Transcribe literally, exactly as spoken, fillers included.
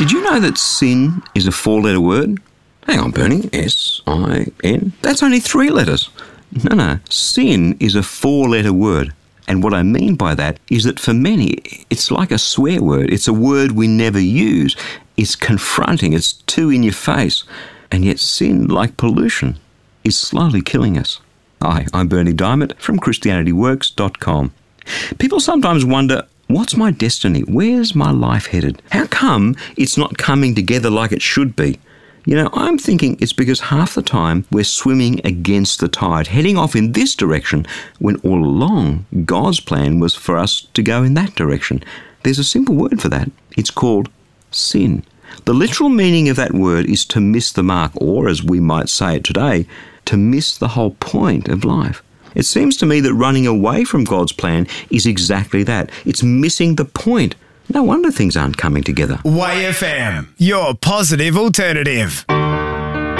Did you know that sin is a four-letter word? Hang on, Bernie. S I N? That's only three letters. No, no. Sin is a four-letter word. And what I mean by that is that for many, it's like a swear word. It's a word we never use. It's confronting. It's too in your face. And yet sin, like pollution, is slowly killing us. Hi, I'm Bernie Diamond from Christianity Works dot com. People sometimes wonder, what's my destiny? Where's my life headed? How come it's not coming together like it should be? You know, I'm thinking it's because half the time we're swimming against the tide, heading off in this direction, when all along God's plan was for us to go in that direction. There's a simple word for that. It's called sin. The literal meaning of that word is to miss the mark, or as we might say it today, to miss the whole point of life. It seems to me that running away from God's plan is exactly that. It's missing the point. No wonder things aren't coming together. Y F M, your positive alternative.